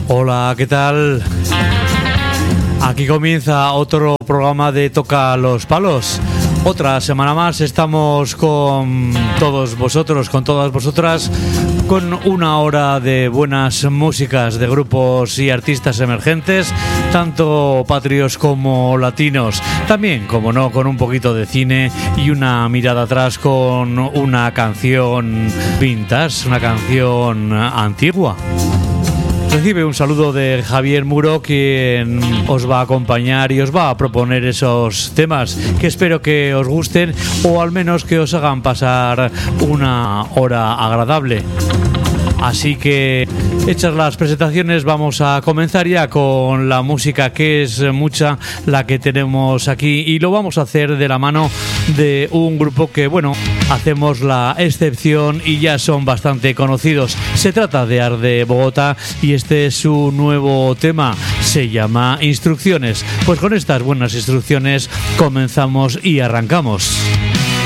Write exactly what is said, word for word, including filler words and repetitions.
Hola, ¿qué tal? Aquí comienza otro programa de Toca los Palos. Otra semana más estamos con todos vosotros, con todas vosotras, con una hora de buenas músicas de grupos y artistas emergentes, tanto patrios como latinos. También, como no, con un poquito de cine y una mirada atrás con una canción vintage, una canción antigua. Recibe un saludo de Javier Muro, quien os va a acompañar y os va a proponer esos temas que espero que os gusten o al menos que os hagan pasar una hora agradable. Así que, hechas las presentaciones, vamos a comenzar ya con la música, que es mucha la que tenemos aquí, y lo vamos a hacer de la mano de un grupo que, bueno, hacemos la excepción y ya son bastante conocidos. Se trata de Arde Bogotá y este es su nuevo tema, se llama Instrucciones. Pues con estas buenas instrucciones comenzamos y arrancamos.